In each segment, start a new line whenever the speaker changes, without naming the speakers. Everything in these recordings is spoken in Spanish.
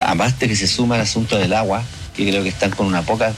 aparte que se suma el asunto del agua, que creo que están con una poca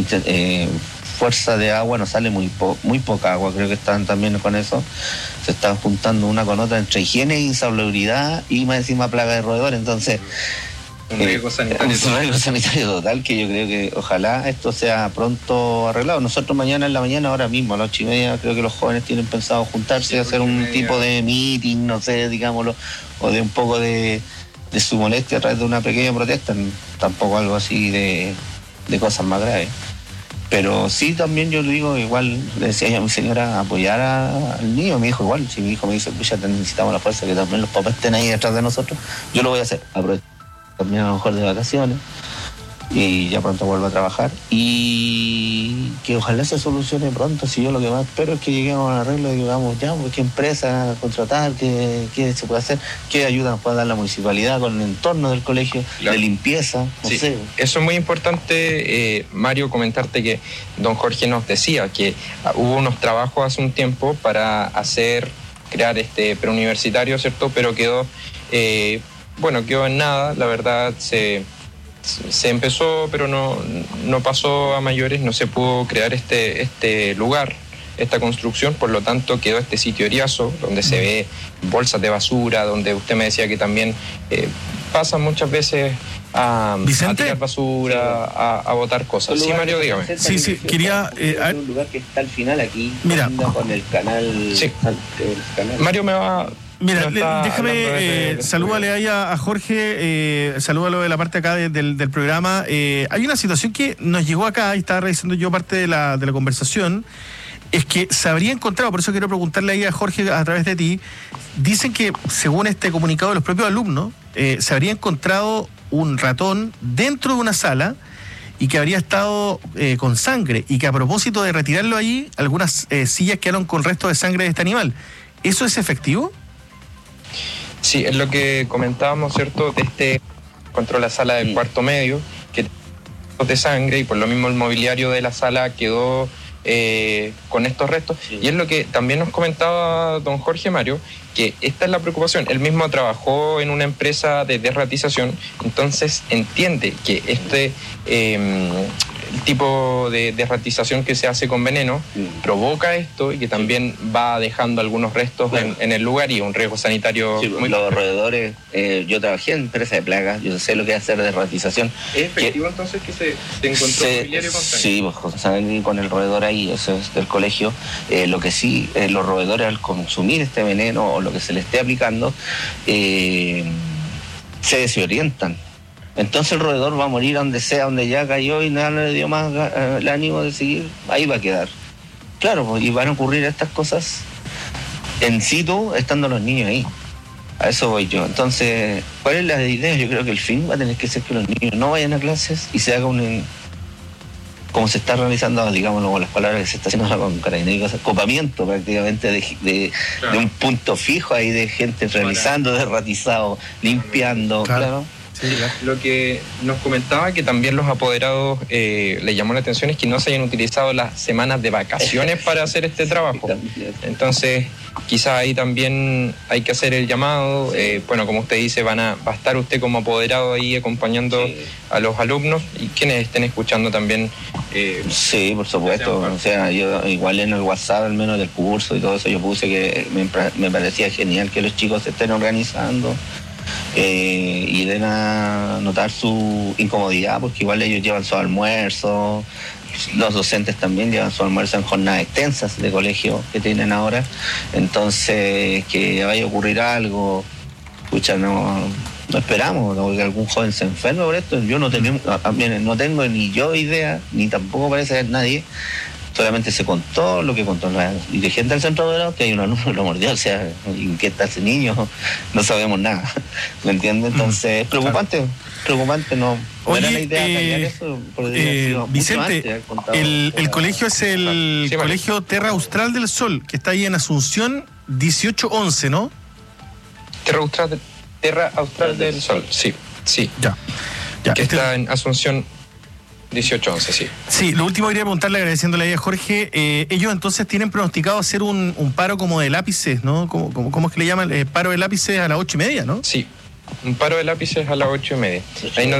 fuerza de agua, no sale muy poca agua, creo que están también con eso, se están juntando una con otra entre higiene e insalubridad y más encima plaga de roedores, entonces
un riesgo sanitario
total, que yo creo que ojalá esto sea pronto arreglado. Nosotros mañana en la mañana, ahora mismo a las 8:30, creo que los jóvenes tienen pensado juntarse y hacer un tipo de meeting, no sé, digámoslo, o de un poco de su molestia a través de una pequeña protesta, tampoco algo así de cosas más graves. Pero sí, también yo le digo, igual le decía yo a mi señora, apoyar al niño. Mi hijo igual, si mi hijo me dice, pucha, necesitamos la fuerza, que también los papás estén ahí detrás de nosotros, yo lo voy a hacer, aprovechar también a lo mejor de vacaciones y ya pronto vuelvo a trabajar y que ojalá se solucione pronto. Si yo lo que más espero es que lleguemos a un arreglo y digamos, ya, pues, qué empresa contratar, qué se puede hacer, qué ayuda nos puede dar la municipalidad con el entorno del colegio, claro, de limpieza, no sé.
Eso es muy importante, Mario, comentarte que don Jorge nos decía que hubo unos trabajos hace un tiempo para crear este preuniversitario, ¿cierto? Pero quedó en nada, la verdad. Se empezó, pero no pasó a mayores, no se pudo crear este lugar, esta construcción, por lo tanto quedó este sitio Eriazo, donde se ve bolsas de basura, donde usted me decía que también pasan muchas veces a tirar basura, a botar cosas. Sí, Mario, dígame.
Sí, quería... hay un lugar que está al final aquí,
mira,
con el canal... Sí.
El canal. Mario me va...
Mira, déjame, salúdale ahí a Jorge, salúdalo de la parte acá del programa. Hay una situación que nos llegó acá, y estaba revisando yo parte de la conversación, es que se habría encontrado, por eso quiero preguntarle ahí a Jorge a través de ti, dicen que según este comunicado de los propios alumnos, se habría encontrado un ratón dentro de una sala y que habría estado con sangre, y que a propósito de retirarlo ahí, algunas sillas quedaron con restos de sangre de este animal. ¿Eso es efectivo?
Sí, es lo que comentábamos, ¿cierto? Contra la sala del cuarto medio, que de sangre, y por lo mismo el mobiliario de la sala quedó con estos restos. Sí. Y es lo que también nos comentaba don Jorge, Mario, que esta es la preocupación. Él mismo trabajó en una empresa de desratización, entonces entiende que el tipo de desratización que se hace con veneno provoca esto, y que también va dejando algunos restos en el lugar, y un riesgo sanitario muy...
Los roedores, yo trabajé en empresa de plagas, yo sé lo que es hacer desratización.
¿Es efectivo entonces que se encontró mobiliario con sangre?
Sí, pues con el roedor ahí, eso es del colegio. Lo que sí, los roedores al consumir este veneno o lo que se le esté aplicando, se desorientan. Entonces el roedor va a morir donde sea, donde ya cayó y nada le dio más el ánimo de seguir, ahí va a quedar. Claro, pues, y van a ocurrir estas cosas en situ, estando los niños ahí. A eso voy yo. Entonces, ¿cuál es la idea? Yo creo que el fin va a tener que ser que los niños no vayan a clases y se haga como se está realizando, digámoslo con las palabras que se está haciendo con Carabineros, acopamiento prácticamente de un punto fijo ahí de gente realizando, desratizado, limpiando, claro.
Sí, lo que nos comentaba, que también los apoderados le llamó la atención, es que no se hayan utilizado las semanas de vacaciones para hacer este trabajo. Entonces, quizás ahí también hay que hacer el llamado. Como usted dice, va a estar usted como apoderado ahí acompañando a los alumnos y quienes estén escuchando también.
Sí, por supuesto. O sea, yo igual en el WhatsApp, al menos del curso y todo eso, yo puse que me parecía genial que los chicos se estén organizando. Y den a notar su incomodidad, porque igual ellos llevan su almuerzo, los docentes también llevan su almuerzo en jornadas extensas de colegio que tienen ahora. Entonces, que vaya a ocurrir algo, escucha, no esperamos, ¿no? Que algún joven se enferme por esto. Yo no tengo ni yo idea, ni tampoco parece haber nadie. Solamente se contó lo que contó la dirigente del centro de que hay un alumno que lo mordió, o sea, ¿en qué está ese niño? No sabemos nada, ¿me entiendes? Entonces, es preocupante, no.
Oye,
era la idea callar eso,
Vicente, el colegio es el Colegio Terra Austral del Sol, que está ahí en Asunción 1811, ¿no?
Terra Austral del Sol, sí.
Ya.
Que está en Asunción 1811, sí.
Sí, lo último quería preguntarle, agradeciéndole ahí a Jorge, ellos entonces tienen pronosticado hacer un paro como de lápices, ¿no? ¿Cómo es que le llaman? Paro de lápices a las 8:30, ¿no?
Sí, un paro de lápices a las 8:30. Ahí